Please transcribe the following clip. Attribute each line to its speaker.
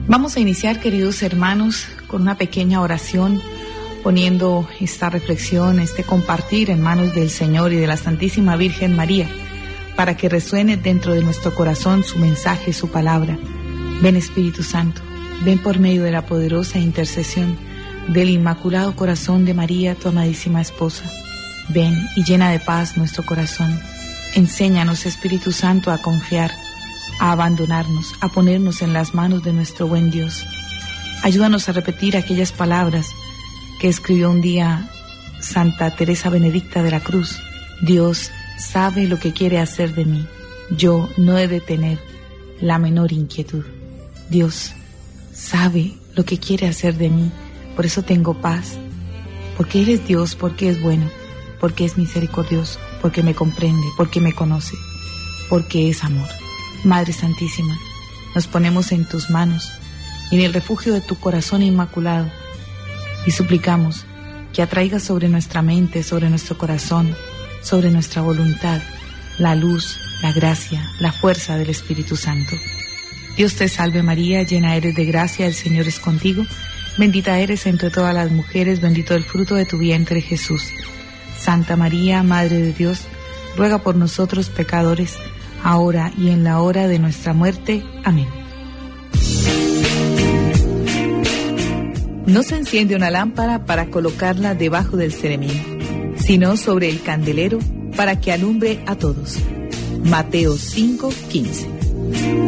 Speaker 1: Vamos a iniciar, queridos hermanos, con una pequeña oración, poniendo esta reflexión, este compartir en manos del Señor y de la Santísima Virgen María, para que resuene dentro de nuestro corazón su mensaje, su palabra. Ven, Espíritu Santo, ven por medio de la poderosa intercesión del Inmaculado Corazón de María, tu amadísima esposa. Ven y llena de paz nuestro corazón. Enséñanos, Espíritu Santo, a confiar, a abandonarnos, a ponernos en las manos de nuestro buen Dios. Ayúdanos a repetir aquellas palabras que escribió un día Santa Teresa Benedicta de la Cruz. Dios sabe lo que quiere hacer de mí. Yo no he de tener la menor inquietud. Dios sabe lo que quiere hacer de mí. Por eso tengo paz. Porque Él es Dios, porque es bueno, porque es misericordioso, porque me comprende, porque me conoce, porque es amor. Madre Santísima, nos ponemos en tus manos, en el refugio de tu corazón inmaculado, y suplicamos que atraigas sobre nuestra mente, sobre nuestro corazón, sobre nuestra voluntad, la luz, la gracia, la fuerza del Espíritu Santo. Dios te salve María, llena eres de gracia, el Señor es contigo, bendita eres entre todas las mujeres, bendito el fruto de tu vientre Jesús. Santa María, Madre de Dios, ruega por nosotros pecadores, ahora y en la hora de nuestra muerte. Amén. No se enciende una lámpara para colocarla debajo del ceremento, sino sobre el candelero para que alumbre a todos. Mateo 5:15.